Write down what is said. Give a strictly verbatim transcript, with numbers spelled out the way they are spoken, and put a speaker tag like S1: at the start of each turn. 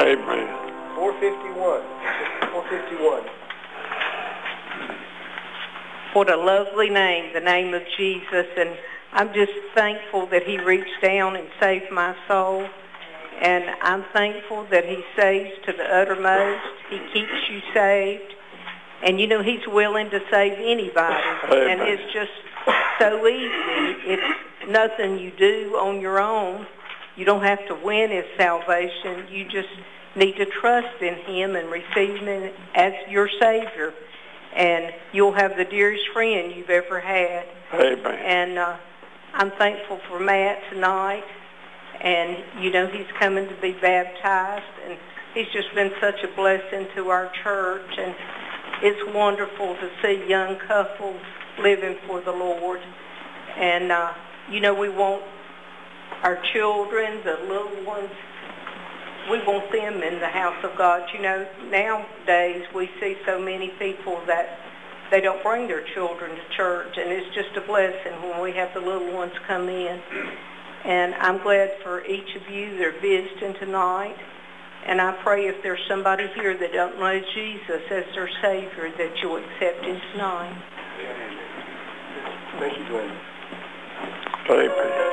S1: Amen.
S2: four fifty-one. four fifty-one.
S3: What a lovely name, the name of Jesus. And I'm just thankful that he reached down and saved my soul. And I'm thankful that he saves to the uttermost. He keeps you saved. And, you know, he's willing to save anybody.
S1: Amen.
S3: And it's just so easy. It's nothing you do on your own. You don't have to win his salvation. You just need to trust in him and receive him as your Savior. And you'll have the dearest friend you've ever had.
S1: Amen.
S3: And uh, I'm thankful for Matt tonight. And, you know, he's coming to be baptized. And he's just been such a blessing to our church. And it's wonderful to see young couples living for the Lord. And, uh, you know, we want our children, the little ones, we want them in the house of God. You know, nowadays we see so many people that they don't bring their children to church, and it's just a blessing when we have the little ones come in. And I'm glad for each of you that are visiting tonight. And I pray if there's somebody here that don't know Jesus as their Savior, that you'll accept him tonight.
S2: Thank you, Glenn.
S1: Amen.